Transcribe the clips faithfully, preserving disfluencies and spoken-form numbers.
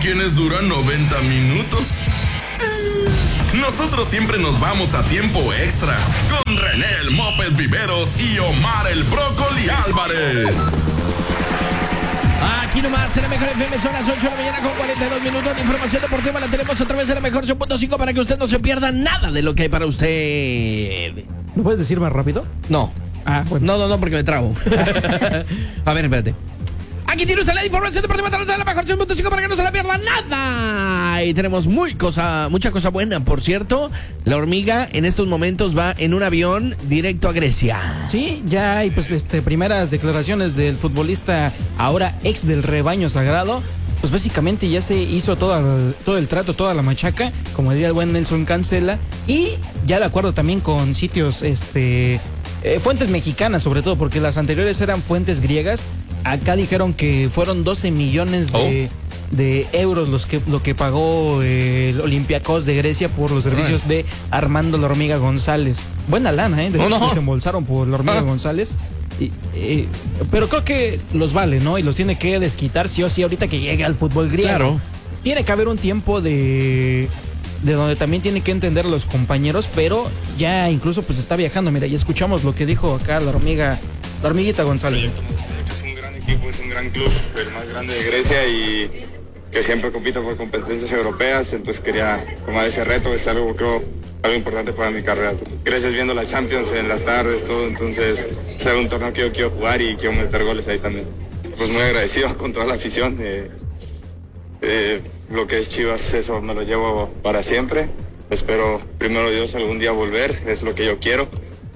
quienes duran noventa minutos. Nosotros siempre nos vamos a tiempo extra con René el Moped Viveros y Omar el Brócoli Álvarez. Aquí nomás, en la mejor F M, son las ocho de la mañana con cuarenta y dos minutos. La información deportiva la tenemos a través de la mejor ocho punto cinco para que usted no se pierda nada de lo que hay para usted. ¿No puedes decir más rápido? No. Ah, bueno. No, no, no, porque me trabo. A ver, espérate. Aquí tiene usted la información deportiva a través de la mejor ocho punto cinco para que no se la pierda nada. Y tenemos muy cosa, mucha cosa buena. Por cierto, la hormiga en estos momentos va en un avión directo a Grecia. Sí, ya hay pues este primeras declaraciones del futbolista ahora ex del rebaño sagrado. Pues básicamente ya se hizo todo el, todo el trato, toda la machaca, como diría el buen Nelson Cancela, y ya de acuerdo también con sitios, este, eh, fuentes mexicanas sobre todo, porque las anteriores eran fuentes griegas. Acá dijeron que fueron doce millones de, oh. de euros los que, lo que pagó eh, el Olympiacos de Grecia por los servicios oh. de Armando la Hormiga González. Buena lana, ¿eh? De oh, no. que se embolsaron por la Hormiga ah. González. Y, eh, pero creo que los vale, ¿no? Y los tiene que desquitar sí o sí ahorita que llegue al fútbol griego. Claro. Tiene que haber un tiempo de de donde también tiene que entender los compañeros, pero ya incluso pues está viajando. Mira, ya escuchamos lo que dijo acá la hormiga, la hormiguita González. Es un gran equipo, es un gran club, el más grande de Grecia y que siempre compite por competencias europeas, entonces quería tomar ese reto, es algo creo algo importante para mi carrera. Creces viendo la Champions en las tardes, todo, entonces es un torneo que yo quiero jugar y quiero meter goles ahí también. Pues muy agradecido con toda la afición, eh, eh, lo que es Chivas, eso me lo llevo para siempre. Espero, primero Dios, algún día volver, es lo que yo quiero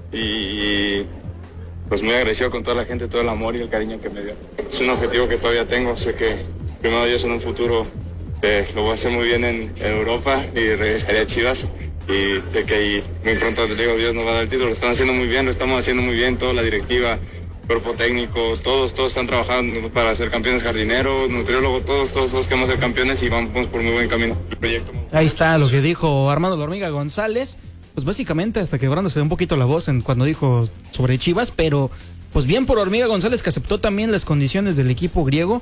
y pues muy agradecido con toda la gente, todo el amor y el cariño que me dio. Es un objetivo que todavía tengo, sé que primero Dios en un futuro eh, lo voy a hacer muy bien en, en Europa y regresaré a Chivas. Y sé que ahí muy pronto, te digo, Dios nos va a dar el título. Lo están haciendo muy bien, lo estamos haciendo muy bien, toda la directiva, cuerpo técnico, todos, todos están trabajando para ser campeones, jardineros, nutriólogos, todos, todos, todos queremos ser campeones y vamos por muy buen camino. El proyecto... Ahí está lo que dijo Armando la Hormiga González, pues básicamente hasta quebrándose un poquito la voz en cuando dijo sobre Chivas, pero pues bien por Hormiga González, que aceptó también las condiciones del equipo griego.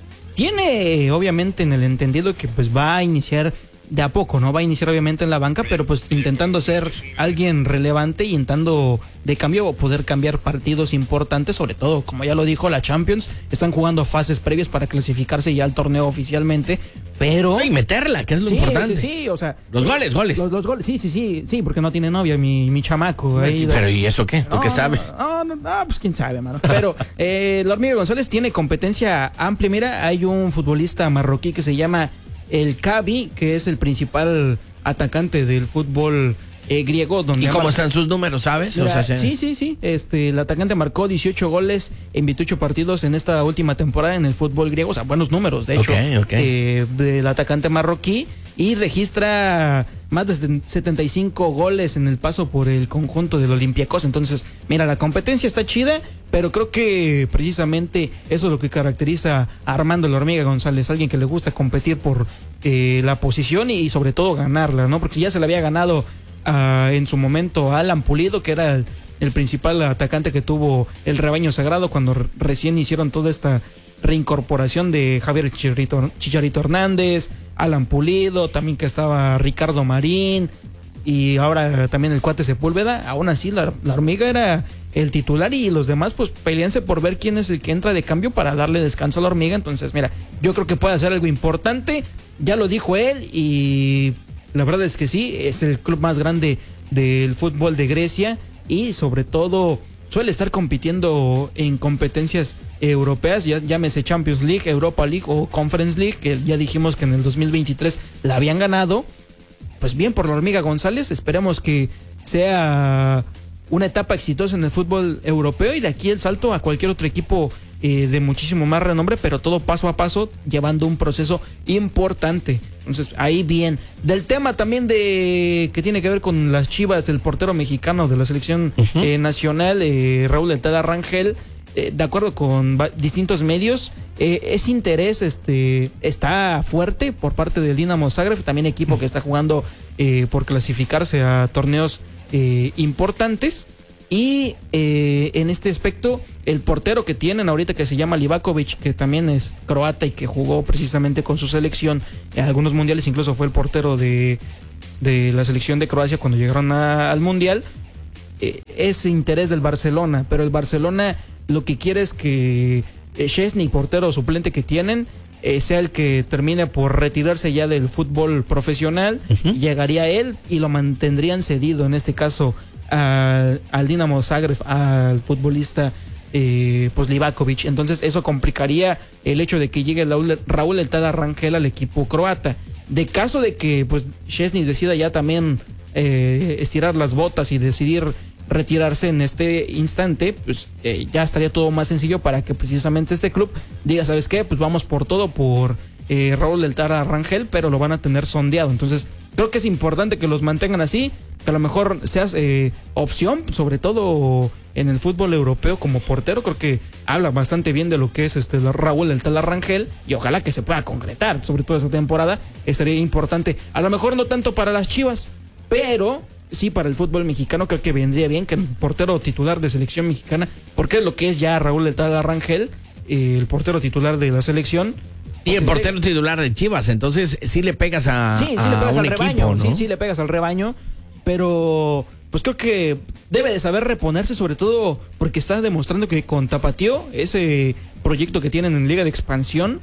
Tiene obviamente en el entendido que pues va a iniciar de a poco, ¿no? Va a iniciar obviamente en la banca, pero pues intentando ser alguien relevante y intentando de cambio poder cambiar partidos importantes, sobre todo, como ya lo dijo, la Champions. Están jugando fases previas para clasificarse ya al torneo oficialmente, pero... Y meterla, que es lo sí, importante. Sí, sí, o sea... Los goles, goles. Los, los goles, sí, sí, sí, sí, porque no tiene novia mi, mi chamaco. Ahí, pero ¿y eso qué? ¿Tú no, qué sabes? No, no, no, pues quién sabe, mano. Pero eh, la Hormiga González tiene competencia amplia. Mira, hay un futbolista marroquí que se llama el Kabi, que es el principal atacante del fútbol eh, griego. Donde ¿Y cómo mar... están sus números, sabes? Mira, o sea, sí, sí, sí. Este, el atacante marcó dieciocho goles en veintiocho partidos en esta última temporada en el fútbol griego. O sea, buenos números, de hecho, okay, okay. Eh, del atacante marroquí. Y registra más de setenta y cinco goles en el paso por el conjunto del Olympiacos. Entonces, mira, la competencia está chida, pero creo que precisamente eso es lo que caracteriza a Armando la Hormiga González, alguien que le gusta competir por eh, la posición y, y sobre todo ganarla, ¿no? Porque ya se le había ganado uh, en su momento a Alan Pulido, que era el, el principal atacante que tuvo el rebaño sagrado cuando re- recién hicieron toda esta reincorporación de Javier Chicharito, Chicharito Hernández, Alan Pulido, también que estaba Ricardo Marín y ahora también el cuate Sepúlveda. Aún así la, la hormiga era el titular y los demás pues peleanse por ver quién es el que entra de cambio para darle descanso a la hormiga. Entonces mira, yo creo que puede hacer algo importante, ya lo dijo él y la verdad es que sí, es el club más grande del fútbol de Grecia y sobre todo suele estar compitiendo en competencias europeas, ya llámese Champions League, Europa League o Conference League, que ya dijimos que en el dos mil veintitrés la habían ganado. Pues bien por la Hormiga González, esperemos que sea una etapa exitosa en el fútbol europeo y de aquí el salto a cualquier otro equipo eh, de muchísimo más renombre, pero todo paso a paso, llevando un proceso importante. Entonces, ahí bien. Del tema también de que tiene que ver con las Chivas, del portero mexicano de la selección uh-huh. eh, nacional, eh, Raúl El Tala Rangel, eh, de acuerdo con va- distintos medios, eh, ese interés este, está fuerte por parte del Dinamo Zagreb, también equipo que está jugando eh, por clasificarse a torneos eh, importantes. Y eh, en este aspecto el portero que tienen ahorita que se llama Livakovic, que también es croata y que jugó precisamente con su selección en algunos mundiales, incluso fue el portero de, de la selección de Croacia cuando llegaron a, al mundial, eh, es interés del Barcelona, pero el Barcelona lo que quiere es que eh, Szczęsny, portero suplente que tienen, eh, sea el que termine por retirarse ya del fútbol profesional, uh-huh. llegaría él y lo mantendrían cedido, en este caso al, al Dinamo Zagreb, al futbolista Eh, pues Livakovic. Entonces eso complicaría el hecho de que llegue Raúl, Raúl El Tala Rangel al equipo croata. De caso de que pues Szczęsny decida ya también eh, estirar las botas y decidir retirarse en este instante, pues eh, ya estaría todo más sencillo para que precisamente este club diga, ¿sabes qué? Pues vamos por todo por eh, Raúl El Tala Rangel, pero lo van a tener sondeado. Entonces creo que es importante que los mantengan así, que a lo mejor seas eh, opción, sobre todo en el fútbol europeo como portero. Creo que habla bastante bien de lo que es este Raúl El Tala Rangel y ojalá que se pueda concretar, sobre todo esta temporada, sería importante. A lo mejor no tanto para las Chivas, pero sí para el fútbol mexicano creo que vendría bien que el portero titular de selección mexicana, porque es lo que es ya Raúl El Tala Rangel, eh, el portero titular de la selección. Y el portero esté... titular de Chivas, entonces sí le pegas a, sí, sí a le pegas un al equipo, rebaño, ¿no? sí, sí le pegas al rebaño, pero pues creo que debe de saber reponerse, sobre todo porque está demostrando que con Tapatío, ese proyecto que tienen en Liga de Expansión,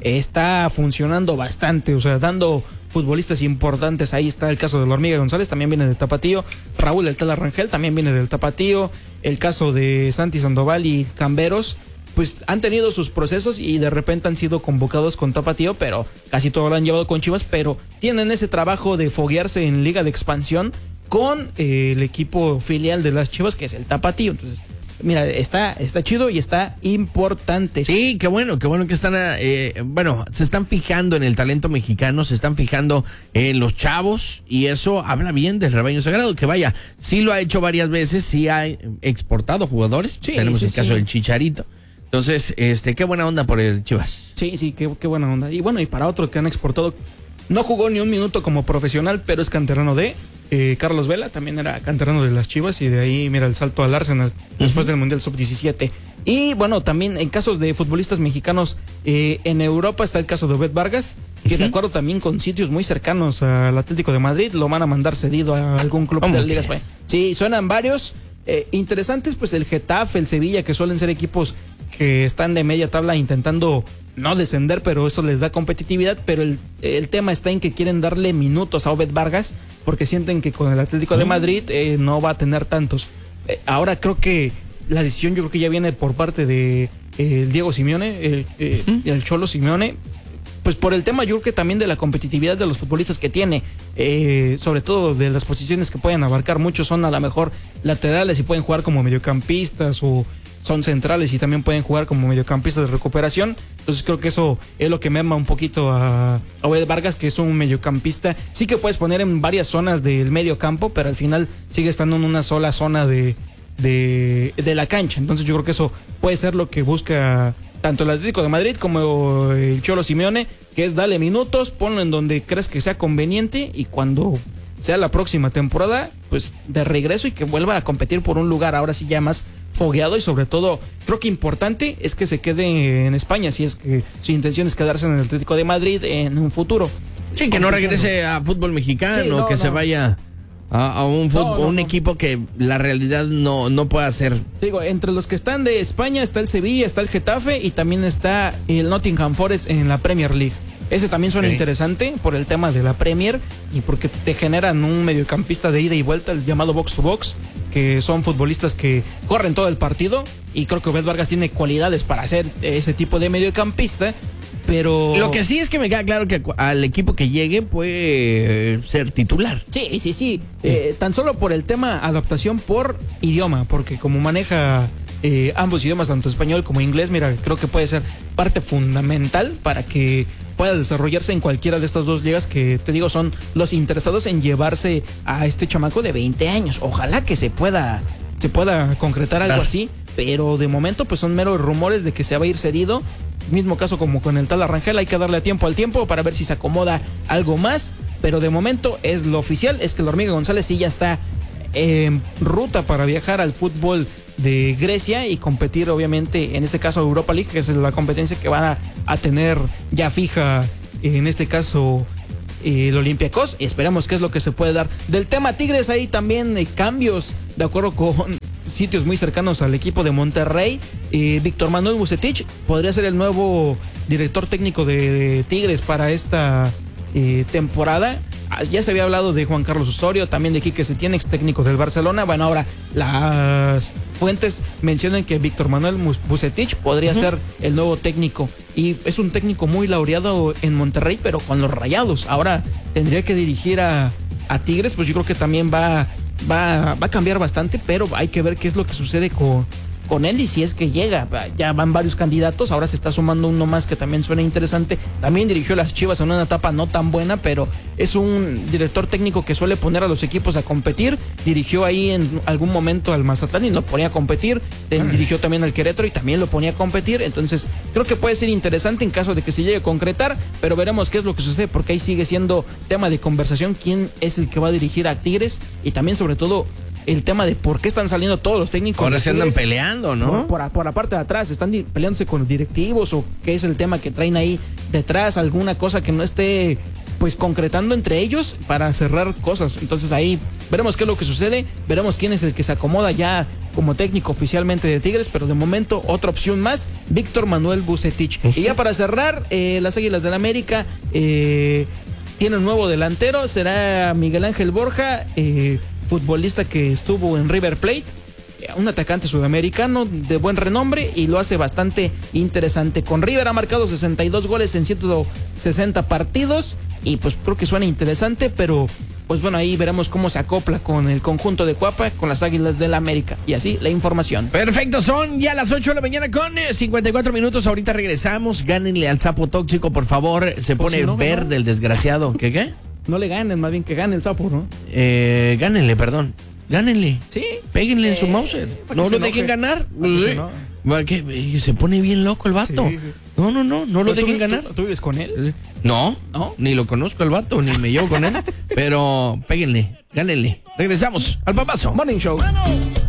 está funcionando bastante, o sea, dando futbolistas importantes. Ahí está el caso de la Hormiga González, también viene del Tapatío. Raúl El Tala Rangel también viene del Tapatío. El caso de Santi Sandoval y Camberos, pues han tenido sus procesos y de repente han sido convocados con Tapatío, pero casi todo lo han llevado con Chivas, pero tienen ese trabajo de foguearse en Liga de Expansión con eh, el equipo filial de las Chivas, que es el Tapatío. Entonces, mira, está, está chido y está importante. Sí, qué bueno, qué bueno que están, eh, bueno, se están fijando en el talento mexicano, se están fijando en los chavos y eso habla bien del rebaño sagrado, que vaya, sí lo ha hecho varias veces, sí ha exportado jugadores, sí, tenemos sí, el caso sí. del Chicharito. Entonces, este, qué buena onda por el Chivas. Sí, sí, qué, qué buena onda. Y bueno, y para otros que han exportado, no jugó ni un minuto como profesional, pero es canterano de eh, Carlos Vela, también era canterano de las Chivas, y de ahí, mira, el salto al Arsenal después uh-huh. del Mundial sub diecisiete. Y bueno, también en casos de futbolistas mexicanos, eh, en Europa está el caso de Obed Vargas, que uh-huh. de acuerdo también con sitios muy cercanos al Atlético de Madrid, lo van a mandar cedido a algún club de la Liga Española. Sí, suenan varios eh, interesantes, pues el Getafe, el Sevilla, que suelen ser equipos que están de media tabla intentando no descender, pero eso les da competitividad. Pero el, el tema está en que quieren darle minutos a Obed Vargas porque sienten que con el Atlético de Madrid eh, no va a tener tantos. Eh, ahora creo que la decisión yo creo que ya viene por parte de eh, el Diego Simeone, el, eh, uh-huh. el Cholo Simeone, pues por el tema yo creo que también de la competitividad de los futbolistas que tiene, eh, sobre todo de las posiciones que pueden abarcar. Muchos son a lo mejor laterales y pueden jugar como mediocampistas, o son centrales y también pueden jugar como mediocampistas de recuperación. Entonces creo que eso es lo que merma un poquito a Obed Vargas, que es un mediocampista. Sí que puedes poner en varias zonas del medio campo, pero al final sigue estando en una sola zona de, de, de la cancha. Entonces yo creo que eso puede ser lo que busca tanto el Atlético de Madrid como el Cholo Simeone, que es darle minutos, ponlo en donde crees que sea conveniente, y cuando sea la próxima temporada, pues de regreso y que vuelva a competir por un lugar ahora sí ya más fogueado. Y sobre todo creo que importante es que se quede en España, si es que su intención es quedarse en el Atlético de Madrid en un futuro. Sí, que no regrese a fútbol mexicano, sí, no, que no. se vaya a, a un fútbol, no, no, un no. equipo que la realidad no, no puede hacer. Digo, entre los que están de España está el Sevilla, está el Getafe y también está el Nottingham Forest en la Premier League. Ese también suena okay. interesante por el tema de la Premier y porque te generan un mediocampista de ida y vuelta, el llamado box to box, que son futbolistas que corren todo el partido, y creo que Obed Vargas tiene cualidades para ser ese tipo de mediocampista. Pero lo que sí es que me queda claro que al equipo que llegue puede ser titular. Sí, sí, sí. sí. Eh, tan solo por el tema adaptación por idioma, porque como maneja eh, ambos idiomas, tanto español como inglés, mira, creo que puede ser parte fundamental para que pueda desarrollarse en cualquiera de estas dos ligas que, te digo, son los interesados en llevarse a este chamaco de veinte años. Ojalá que se pueda, se pueda concretar algo claro. así, pero de momento pues son meros rumores de que se va a ir cedido. Mismo caso como con el Tala Rangel, hay que darle a tiempo al tiempo para ver si se acomoda algo más, pero de momento es lo oficial, es que la Hormiga González sí ya está en ruta para viajar al fútbol de Grecia y competir obviamente en este caso Europa League, que es la competencia que van a, a tener ya fija en este caso eh, el Olympiacos, y esperamos qué es lo que se puede dar. Del tema Tigres hay también eh, cambios de acuerdo con sitios muy cercanos al equipo de Monterrey. eh, Víctor Manuel Vucetich podría ser el nuevo director técnico de, de Tigres para esta eh, temporada. Ya se había hablado de Juan Carlos Osorio, también de Quique Setién, ex técnico del Barcelona. Bueno, ahora las fuentes mencionan que Víctor Manuel Vucetich podría uh-huh. ser el nuevo técnico. Y es un técnico muy laureado en Monterrey, pero con los Rayados. Ahora tendría que dirigir a, a Tigres, pues yo creo que también va, va, va a cambiar bastante, pero hay que ver qué es lo que sucede con... con él y si es que llega. Ya van varios candidatos, ahora se está sumando uno más que también suena interesante. También dirigió las Chivas en una etapa no tan buena, pero es un director técnico que suele poner a los equipos a competir. Dirigió ahí en algún momento al Mazatlán y lo ponía a competir. Dirigió también al Querétaro y también lo ponía a competir. Entonces creo que puede ser interesante en caso de que se llegue a concretar, pero veremos qué es lo que sucede, porque ahí sigue siendo tema de conversación quién es el que va a dirigir a Tigres, y también sobre todo el tema de por qué están saliendo todos los técnicos. Ahora se andan peleando, ¿no? Por, por, por la parte de atrás, están di- peleándose con los directivos, o qué es el tema que traen ahí detrás, alguna cosa que no esté pues concretando entre ellos para cerrar cosas. Entonces ahí veremos qué es lo que sucede, veremos quién es el que se acomoda ya como técnico oficialmente de Tigres, pero de momento otra opción más, Víctor Manuel Vucetich. Y ya para cerrar, eh, las Águilas del América eh, tienen un nuevo delantero, será Miguel Ángel Borja, eh, futbolista que estuvo en River Plate, un atacante sudamericano de buen renombre y lo hace bastante interesante. Con River ha marcado sesenta y dos goles en ciento sesenta partidos y pues creo que suena interesante, pero pues bueno, ahí veremos cómo se acopla con el conjunto de Cuapa, con las Águilas del América. Y así la información. Perfecto, son ya las ocho de la mañana con cincuenta y cuatro minutos. Ahorita regresamos. Gánenle al sapo tóxico, por favor. Se Por pone si no, verde ¿no? el desgraciado. ¿Qué qué? No le ganen, más bien que gane el sapo, ¿no? Eh, gánenle, perdón. Gánenle. Sí. Péguenle Eh, en su Mauser. para No que lo se dejen enoje. ganar. Para que se enoje. Va, que- Se pone bien loco el vato. Sí, sí. No, no, no. No lo ¿Tú- dejen tú- ganar. ¿Tú, tú vives con él? No, ¿No? ni lo conozco el vato, ni me llevo con él. Pero péguenle, gánenle. Regresamos al papazo. Morning Show.